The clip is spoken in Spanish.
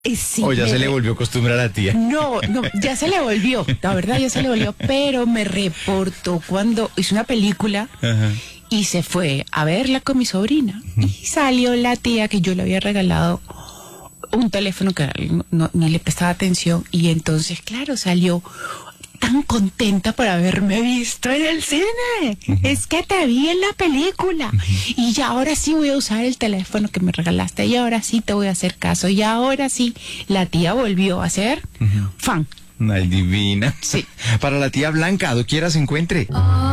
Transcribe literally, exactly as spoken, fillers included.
Eh, Sí, ¿O ya me se le re- volvió costumbre a la tía? No, no, ya se le volvió, la verdad ya se le volvió, pero me reportó cuando hizo una película Ajá. y se fue a verla con mi sobrina. Y salió la tía que yo le había regalado un teléfono que no, no- ni le prestaba atención, y entonces, claro, salió tan contenta por haberme visto en el cine. Es que te vi en la película. Y ya ahora sí voy a usar el teléfono que me regalaste. Y ahora sí te voy a hacer caso. Y ahora sí, la tía volvió a ser fan. Ay, divina. Sí. Para la tía Blanca, doquiera se encuentre. Oh.